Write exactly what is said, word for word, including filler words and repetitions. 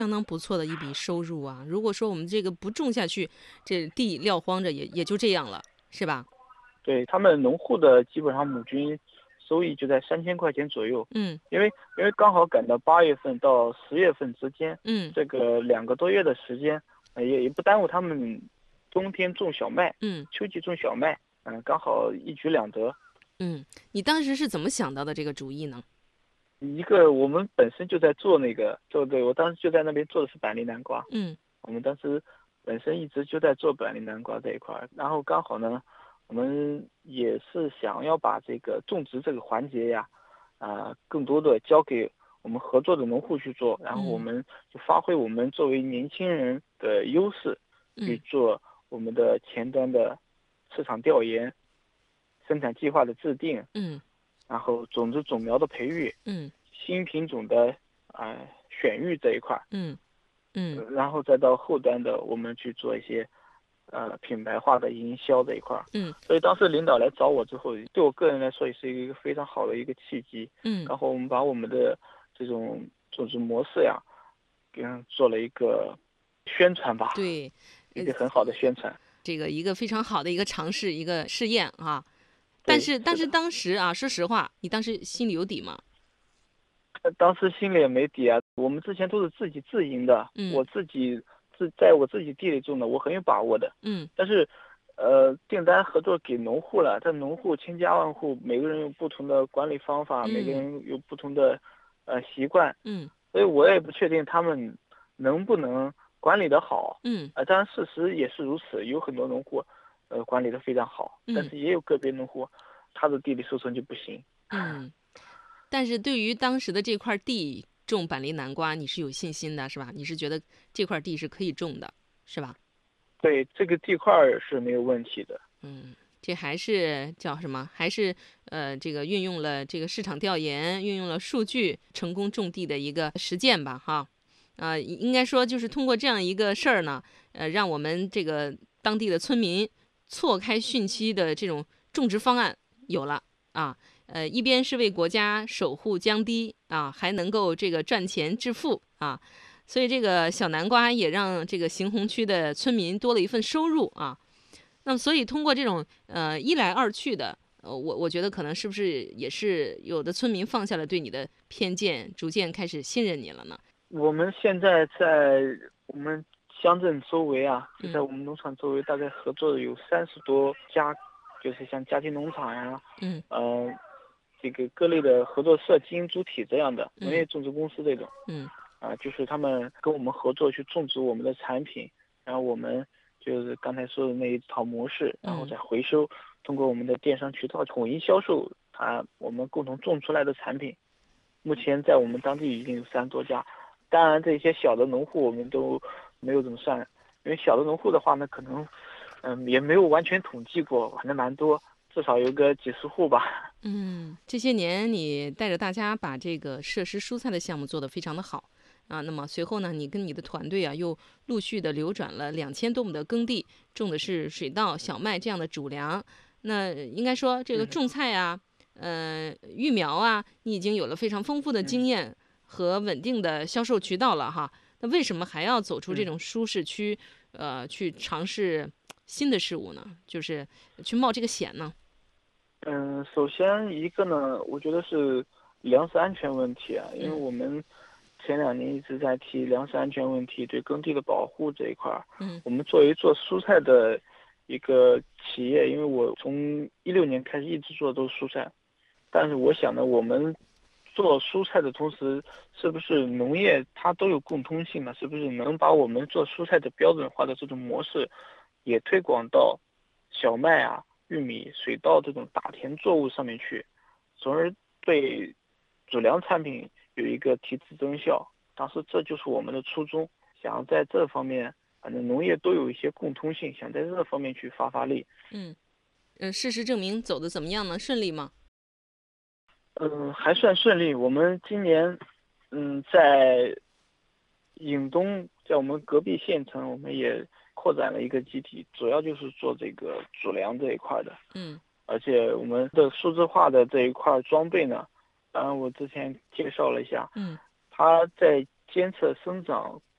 相当不错的一笔收入啊。如果说我们这个不种下去，这地撂荒着也也就这样了，是吧？ 对，他们农户的基本上亩均收益就在三千块钱左右， 嗯因为因为刚好赶到八月份到十月份之间， 嗯这个两个多月的时间，呃也也不耽误他们冬天种小麦， 嗯秋季种小麦，嗯、刚好一举两得。 嗯，你当时是怎么想到的这个主意呢？ 一个我们本身就在做那个做对，我当时就在那边做的是板栗南瓜， 嗯我们当时本身一直就在做板栗南瓜这一块儿，然后刚好呢，我们也是想要把这个种植这个环节呀，啊、更多的交给我们合作的农户去做，然后我嗯们就发挥我们作为年轻人的优势，去嗯做我们的前端的市场调研、生产计划的制定， 嗯然后种子种苗的培育、 嗯新品种的啊、呃选育这一块儿， 嗯嗯呃然后再到后端的我们去做一些呃品牌化的营销这一块儿。 嗯所以当时领导来找我之后，对我个人来说也是一个非常好的一个契机。 嗯， 刚好我们把我们的这种种植模式呀，跟做了一个宣传吧， 对，呃， 一个很好的宣传。 这个一个非常好的一个尝试，一个试验啊。但对， 是但是是的。 当时啊，说实话，你当时心里有底吗？ 呃当时心里也没底啊，我们之前都是自己自营的， 嗯我自己自在我自己地里种的，我很有把握的。 嗯但是，呃，订单合作给农户了，但农户千家万户，每个人有不同的管理方法，每个嗯人有不同的呃习惯， 嗯所以我也不确定他们能不能管理得好。 嗯呃，当然事实也是如此，有很多农户，呃，管理得非常好，但嗯是也有个别农户，他的地里收成就不行。 嗯。但是对于当时的这块地种板栗南瓜，你是有信心的，是吧？你是觉得这块地是可以种的，是吧？ 对，这个地块儿是没有问题的。 嗯，这还是叫什么？还是呃，这个运用了这个市场调研，运用了数据，成功种地的一个实践吧，哈。呃，应该说就是通过这样一个事儿呢，呃，让我们这个当地的村民错开汛期的这种种植方案有了啊。呃，一边是为国家守护江堤啊，还能够这个赚钱致富啊，所以这个小南瓜也让这个行洪区的村民多了一份收入啊。那么，所以通过这种呃一来二去的，呃，我我觉得可能是不是也是有的村民放下了对你的偏见，逐渐开始信任你了呢？ 我们现在在我们乡镇周围啊，就在嗯我们农场周围，大概合作的有三十多家，就是像家庭农场呀， 嗯呃，这个各类的合作社、经营主体这样的农嗯业种植公司这种嗯啊，就是他们跟我们合作去种植我们的产品，然后我们就是刚才说的那一套模式，然后嗯再回收，通过我们的电商渠道统一销售它我们共同种出来的产品。目前在我们当地已经有三十多家，当然这些小的农户我们都没有怎么算，因为小的农户的话呢，可能嗯也没有完全统计过，反正蛮多，至少有个几十户吧。 嗯，这些年你带着大家把这个设施蔬菜的项目做得非常的好啊。那么随后呢，你跟你的团队啊，又陆续的流转了两千多亩的耕地，种的是水稻、小麦这样的主粮。那应该说，这个嗯种菜啊，呃，育苗啊，你已经有了非常丰富的经嗯验和稳定的销售渠道了哈。那为什么还要走出这嗯种舒适区，呃，去尝试新的事物呢？就是去冒这个险呢？ 嗯，首先一个呢，我觉得是粮食安全问题啊，因为嗯我们前两年一直在提粮食安全问题，对耕地的保护这一块儿， 嗯我们作为做蔬菜的一个企业，因为我从一六年开始一直做的都是蔬菜，但是我想呢，我们做蔬菜的同时，是不是农业它都有共通性呢？是不是能把我们做蔬菜的标准化的这种模式，也推广到小麦啊、玉米、水稻这种大田作物上面去，从而对主粮产品有一个提质增效。当时这就是我们的初衷，想在这方面，反正农业都有一些共通性，想在这方面去发发力。 嗯。呃，事实证明走的怎么样呢？顺利吗？ 嗯，还算顺利。我们今年，嗯，在颍东，在我们隔壁县城，我们也扩展了一个基地，主要就是做这个主粮这一块的。 嗯而且我们的数字化的这一块装备呢，当然我之前介绍了一下， 嗯它在监测生长